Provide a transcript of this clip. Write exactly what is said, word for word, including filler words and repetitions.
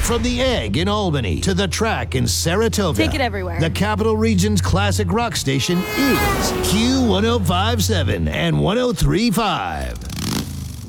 From the Egg in Albany to the Track in Saratoga. Take it everywhere. The Capital Region's classic rock station is Q one oh five point seven and one oh three point five.